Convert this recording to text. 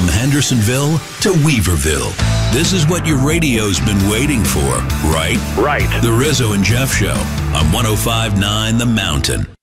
From Hendersonville to Weaverville, this is what your radio's been waiting for, right? Right. The Rizzo and Jeff Show on 105.9 The Mountain.